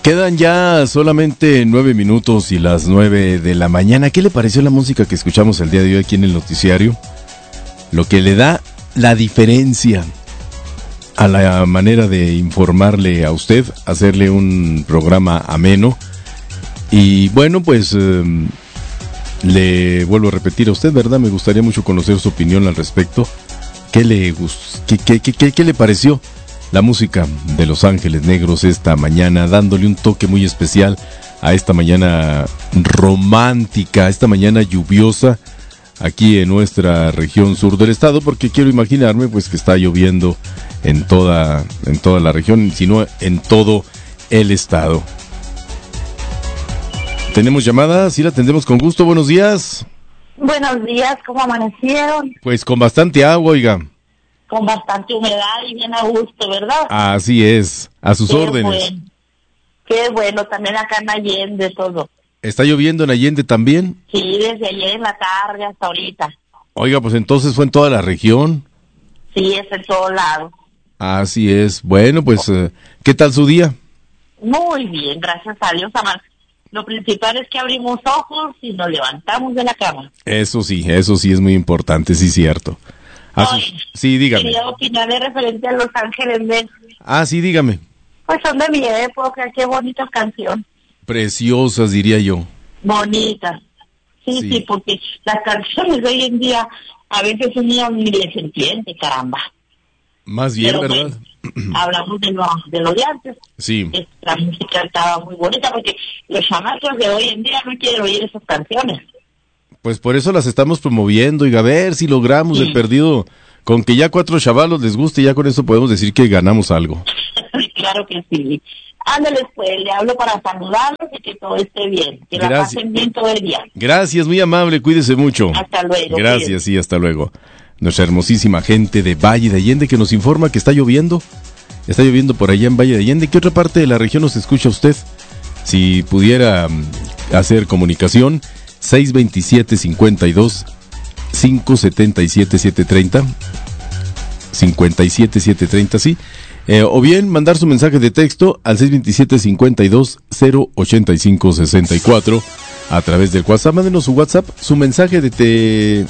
Quedan ya solamente 9 minutos y las 9 de la mañana. ¿Qué le pareció la música que escuchamos el día de hoy aquí en el noticiario? Lo que le da la diferencia a la manera de informarle a usted, hacerle un programa ameno. Y bueno, pues le vuelvo a repetir a usted, ¿verdad? Me gustaría mucho conocer su opinión al respecto. ¿Qué le pareció la música de Los Ángeles Negros esta mañana, dándole un toque muy especial a esta mañana romántica, esta mañana lluviosa aquí en nuestra región sur del estado? Porque quiero imaginarme pues que está lloviendo en toda la región, sino en todo el estado. ¿Tenemos llamada? Sí, la atendemos con gusto. Buenos días. Buenos días, ¿cómo amanecieron? Pues con bastante agua, oiga. Con bastante humedad y bien a gusto, ¿verdad? Así es, a sus órdenes. Bueno. Qué bueno, también acá en Allende todo. ¿Está lloviendo en Allende también? Sí, desde ayer en la tarde hasta ahorita. Oiga, pues entonces fue en toda la región. Sí, es en todos lados. Así es. Bueno, pues, ¿qué tal su día? Muy bien, gracias a Dios, amar. Lo principal es que abrimos ojos y nos levantamos de la cama. Eso sí es muy importante, sí, cierto. Sí, dígame. Quería opinar de referente a Los Ángeles Negros. Sí, dígame. Pues son de mi época, qué bonitas canciones. Preciosas, diría yo. Bonitas. Sí, porque las canciones de hoy en día a veces uno ni les entiende, caramba. Más bien, pero, ¿verdad? Hablamos de lo de antes. Sí. La música estaba muy bonita porque los chamacos de hoy en día no quieren oír esas canciones. Pues por eso las estamos promoviendo y a ver si logramos de perdido, con que ya 4 chavalos les guste, ya con eso podemos decir que ganamos algo. Claro que sí. Ándales pues, le hablo para saludarlos y que todo esté bien, que la pasen bien todo el día. Gracias, muy amable, cuídese mucho. Hasta luego. Gracias, sí, hasta luego. Nuestra hermosísima gente de Valle de Allende que nos informa que está lloviendo. Está lloviendo por allá en Valle de Allende. ¿Qué otra parte de la región nos escucha usted? Si pudiera hacer comunicación, 627-52 577-730 57-730, sí. O bien mandar su mensaje de texto al 627-52-085-64 a través del WhatsApp. Mándenos su WhatsApp, su mensaje de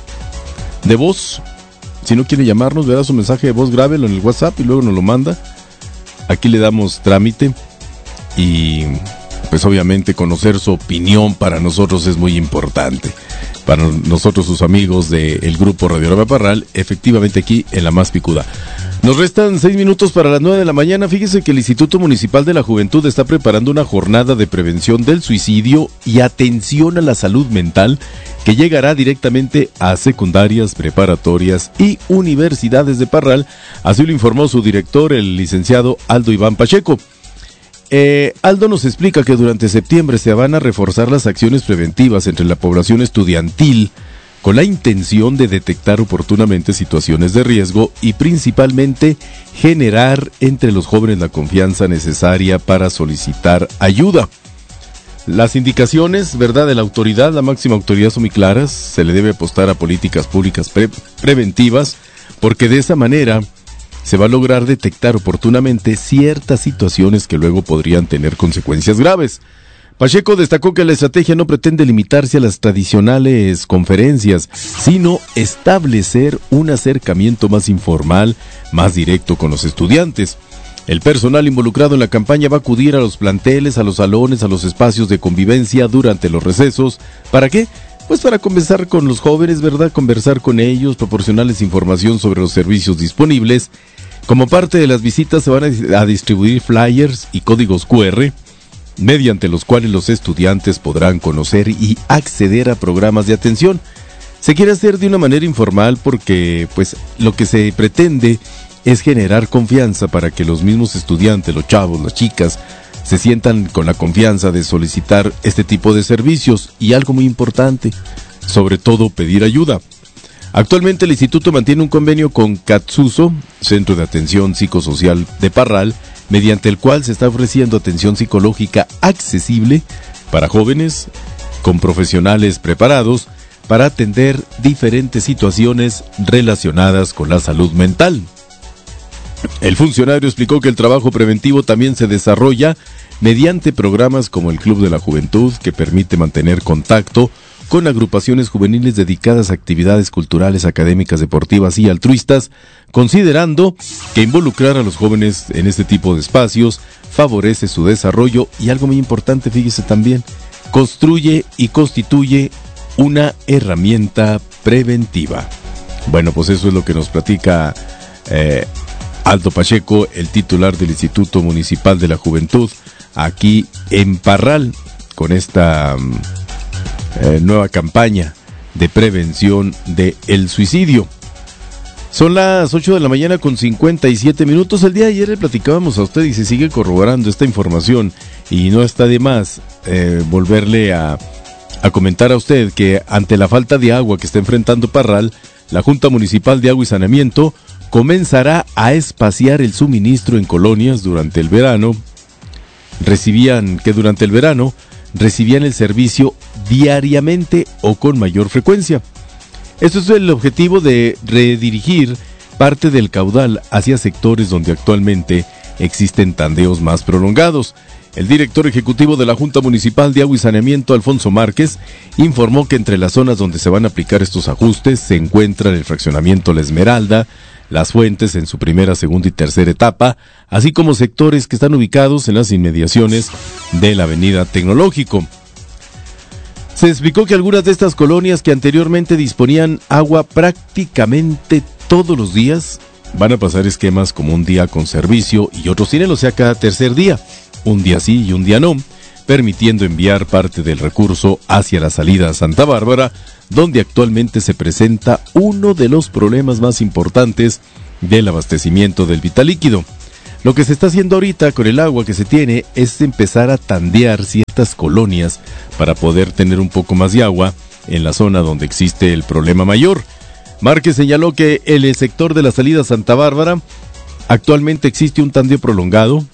voz. Si no quiere llamarnos, verá su mensaje de voz, grábelo en el WhatsApp y luego nos lo manda. Aquí le damos trámite y pues obviamente conocer su opinión para nosotros es muy importante. Para nosotros, sus amigos del grupo Radiorama Parral, efectivamente aquí en La Más Picuda. Nos restan 6 minutos para las 9 de la mañana. Fíjese que el Instituto Municipal de la Juventud está preparando una jornada de prevención del suicidio y atención a la salud mental que llegará directamente a secundarias, preparatorias y universidades de Parral. Así lo informó su director, el licenciado Aldo Iván Pacheco. Aldo nos explica que durante septiembre se van a reforzar las acciones preventivas entre la población estudiantil con la intención de detectar oportunamente situaciones de riesgo y principalmente generar entre los jóvenes la confianza necesaria para solicitar ayuda. Las indicaciones, ¿verdad?, de la autoridad, la máxima autoridad, son muy claras. Se le debe apostar a políticas públicas preventivas porque de esa manera se va a lograr detectar oportunamente ciertas situaciones que luego podrían tener consecuencias graves. Pacheco destacó que la estrategia no pretende limitarse a las tradicionales conferencias, sino establecer un acercamiento más informal, más directo con los estudiantes. El personal involucrado en la campaña va a acudir a los planteles, a los salones, a los espacios de convivencia durante los recesos. ¿Para qué? Pues para conversar con los jóvenes, ¿verdad? Conversar con ellos, proporcionarles información sobre los servicios disponibles. Como parte de las visitas se van a distribuir flyers y códigos QR, mediante los cuales los estudiantes podrán conocer y acceder a programas de atención. Se quiere hacer de una manera informal porque pues lo que se pretende es generar confianza para que los mismos estudiantes, los chavos, las chicas, se sientan con la confianza de solicitar este tipo de servicios y algo muy importante, sobre todo pedir ayuda. Actualmente el instituto mantiene un convenio con Katsuso, Centro de Atención Psicosocial de Parral, mediante el cual se está ofreciendo atención psicológica accesible para jóvenes con profesionales preparados para atender diferentes situaciones relacionadas con la salud mental. El funcionario explicó que el trabajo preventivo también se desarrolla mediante programas como el Club de la Juventud, que permite mantener contacto con agrupaciones juveniles dedicadas a actividades culturales, académicas, deportivas y altruistas, considerando que involucrar a los jóvenes en este tipo de espacios favorece su desarrollo y, algo muy importante, fíjese también, construye y constituye una herramienta preventiva. Bueno, pues eso es lo que nos platica Aldo Pacheco, el titular del Instituto Municipal de la Juventud, aquí en Parral, con esta nueva campaña de prevención del suicidio. Son las 8 de la mañana con 57 minutos. El día de ayer le platicábamos a usted y se sigue corroborando esta información, y no está de más volverle a comentar a usted que ante la falta de agua que está enfrentando Parral, la Junta Municipal de Agua y Saneamiento comenzará a espaciar el suministro en colonias durante el verano. Durante el verano recibían el servicio diariamente o con mayor frecuencia. Esto es el objetivo de redirigir parte del caudal hacia sectores donde actualmente existen tandeos más prolongados. El director ejecutivo de la Junta Municipal de Agua y Saneamiento, Alfonso Márquez, informó que entre las zonas donde se van a aplicar estos ajustes se encuentran el fraccionamiento La Esmeralda, Las Fuentes en su primera, segunda y tercera etapa, así como sectores que están ubicados en las inmediaciones de la Avenida Tecnológico. Se explicó que algunas de estas colonias que anteriormente disponían agua prácticamente todos los días van a pasar esquemas como un día con servicio y otros tienen, o sea, cada tercer día, un día sí y un día no, permitiendo enviar parte del recurso hacia la salida a Santa Bárbara, donde actualmente se presenta uno de los problemas más importantes del abastecimiento del vital líquido. Lo que se está haciendo ahorita con el agua que se tiene es empezar a tandear ciertas colonias para poder tener un poco más de agua en la zona donde existe el problema mayor. Márquez señaló que en el sector de la salida a Santa Bárbara actualmente existe un tandeo prolongado,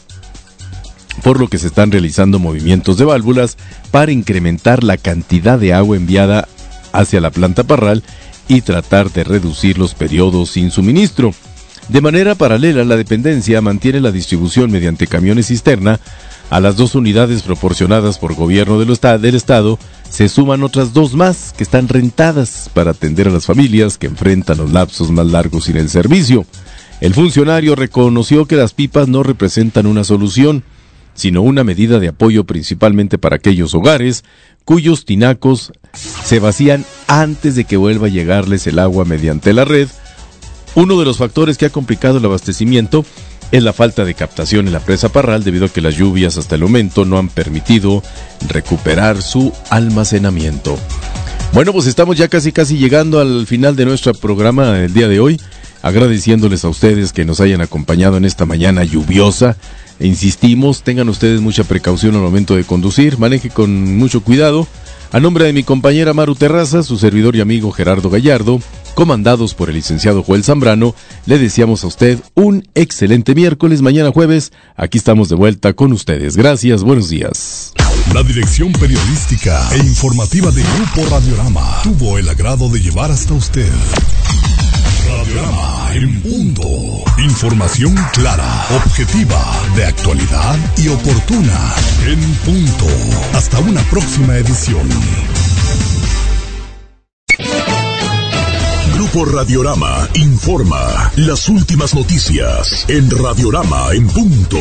por lo que se están realizando movimientos de válvulas para incrementar la cantidad de agua enviada hacia la planta Parral y tratar de reducir los periodos sin suministro. De manera paralela, la dependencia mantiene la distribución mediante camiones cisterna a las 2 unidades proporcionadas por gobierno del estado. Se suman otras 2 más que están rentadas para atender a las familias que enfrentan los lapsos más largos sin el servicio. El funcionario reconoció que las pipas no representan una solución, sino una medida de apoyo principalmente para aquellos hogares cuyos tinacos se vacían antes de que vuelva a llegarles el agua mediante la red. Uno de los factores que ha complicado el abastecimiento es la falta de captación en la presa Parral, debido a que las lluvias hasta el momento no han permitido recuperar su almacenamiento. Bueno, pues estamos ya casi llegando al final de nuestro programa el día de hoy, agradeciéndoles a ustedes que nos hayan acompañado en esta mañana lluviosa. Insistimos, tengan ustedes mucha precaución al momento de conducir, maneje con mucho cuidado. A nombre de mi compañera Maru Terraza, su servidor y amigo Gerardo Gallardo, comandados por el licenciado Joel Zambrano, le deseamos a usted un excelente miércoles. Mañana jueves, aquí estamos de vuelta con ustedes. Gracias, buenos días. La dirección periodística e informativa de Grupo Radiorama tuvo el agrado de llevar hasta usted Radiorama en punto. Información clara, objetiva, de actualidad y oportuna. En punto. Hasta una próxima edición. Grupo Radiorama informa las últimas noticias en Radiorama en punto.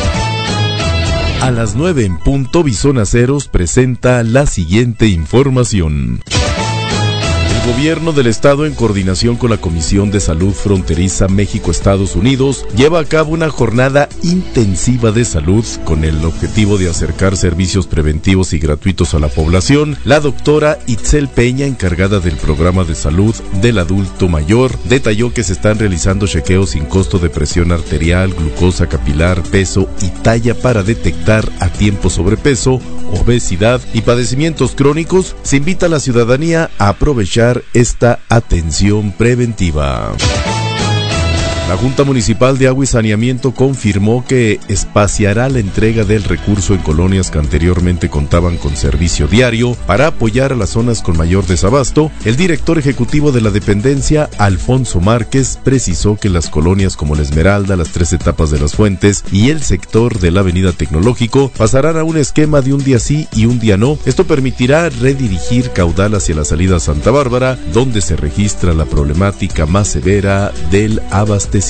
A las 9 en punto, Bison Aceros presenta la siguiente información. El gobierno del estado, en coordinación con la Comisión de Salud Fronteriza México-Estados Unidos, lleva a cabo una jornada intensiva de salud con el objetivo de acercar servicios preventivos y gratuitos a la población. La doctora Itzel Peña, encargada del programa de salud del adulto mayor, detalló que se están realizando chequeos sin costo de presión arterial, glucosa capilar, peso y talla para detectar a tiempo sobrepeso, obesidad y padecimientos crónicos. Se invita a la ciudadanía a aprovechar esta atención preventiva. La Junta Municipal de Agua y Saneamiento confirmó que espaciará la entrega del recurso en colonias que anteriormente contaban con servicio diario para apoyar a las zonas con mayor desabasto. El director ejecutivo de la dependencia, Alfonso Márquez, precisó que las colonias como La Esmeralda, las 3 etapas de Las Fuentes y el sector de la Avenida Tecnológico pasarán a un esquema de un día sí y un día no. Esto permitirá redirigir caudal hacia la salida a Santa Bárbara, donde se registra la problemática más severa del abastecimiento.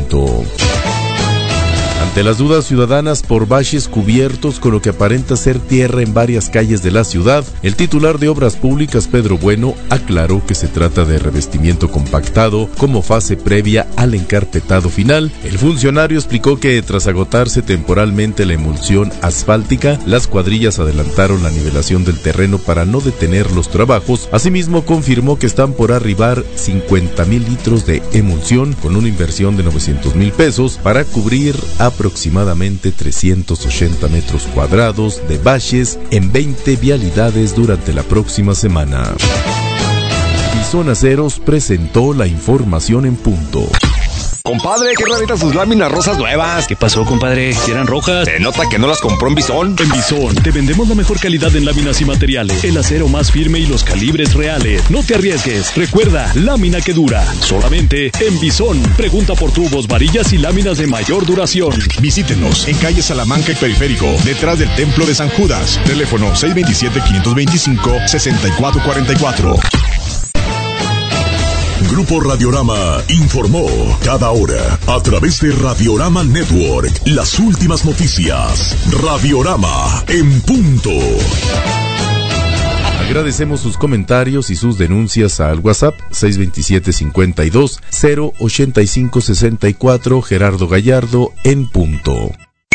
Ante las dudas ciudadanas por baches cubiertos con lo que aparenta ser tierra en varias calles de la ciudad, el titular de Obras Públicas, Pedro Bueno, aclaró que se trata de revestimiento compactado como fase previa al encarpetado final. El funcionario explicó que tras agotarse temporalmente la emulsión asfáltica, las cuadrillas adelantaron la nivelación del terreno para no detener los trabajos. Asimismo, confirmó que están por arribar 50,000 litros de emulsión con una inversión de 900,000 pesos para cubrir aproximadamente 380 metros cuadrados de baches en 20 vialidades durante la próxima semana. Y Zona Aceros presentó la información en punto. Compadre, qué raritas sus láminas rosas nuevas. ¿Qué pasó, compadre? ¿Si eran rojas? Se nota que no las compró en Bison. En Bison te vendemos la mejor calidad en láminas y materiales, el acero más firme y los calibres reales. No te arriesgues. Recuerda, lámina que dura. Solamente en Bison. Pregunta por tubos, varillas y láminas de mayor duración. Visítenos en calle Salamanca y Periférico, detrás del Templo de San Judas. Teléfono 627-525-6444. Grupo Radiorama informó cada hora a través de Radiorama Network las últimas noticias. Radiorama en punto. Agradecemos sus comentarios y sus denuncias al WhatsApp 627-52-085-64. Gerardo Gallardo en punto.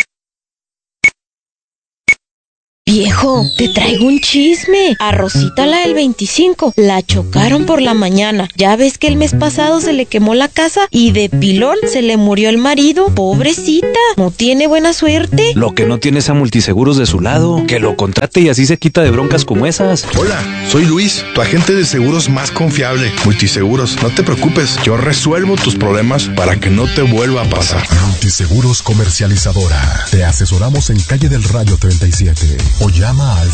Viejo, te traigo un chisme. A Rosita, la del 25, la chocaron por la mañana. Ya ves que el mes pasado se le quemó la casa y de pilón se le murió el marido. Pobrecita, no tiene buena suerte. Lo que no tiene es a Multiseguros de su lado. Que lo contrate y así se quita de broncas como esas. Hola, soy Luis, tu agente de seguros más confiable. Multiseguros, no te preocupes. Yo resuelvo tus problemas para que no te vuelva a pasar. Multiseguros Comercializadora. Te asesoramos en calle del Rayo 37. O llama al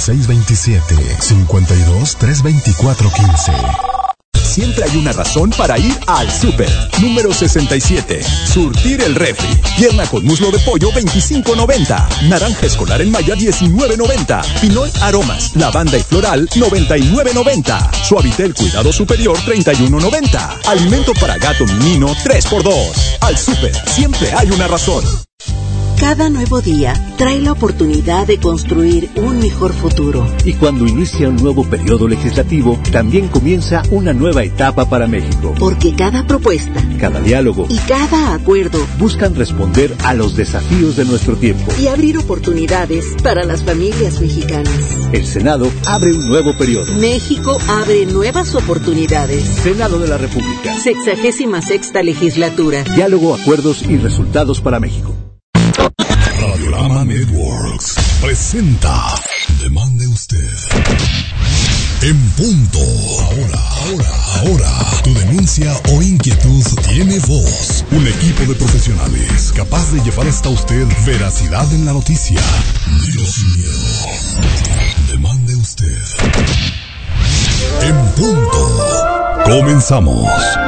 627-52-324-15. Siempre hay una razón para ir al súper. Número 67. Surtir el refri. Pierna con muslo de pollo, $25.90. Naranja escolar en Maya, $19.90. Pinol Aromas, lavanda y floral, $99.90. Suavitel Cuidado Superior, $31.90. Alimento para gato menino, 3x2. Al súper, siempre hay una razón. Cada nuevo día trae la oportunidad de construir un mejor futuro. Y cuando inicia un nuevo periodo legislativo, también comienza una nueva etapa para México. Porque cada propuesta, cada diálogo y cada acuerdo buscan responder a los desafíos de nuestro tiempo y abrir oportunidades para las familias mexicanas. El Senado abre un nuevo periodo. México abre nuevas oportunidades. Senado de la República. 66ª legislatura. Diálogo, acuerdos y resultados para México. Radiorama Networks presenta Demande Usted. En punto. Ahora. Tu denuncia o inquietud tiene voz. Un equipo de profesionales capaz de llevar hasta usted veracidad en la noticia. Dilo sin miedo. Demande Usted. En punto. Comenzamos.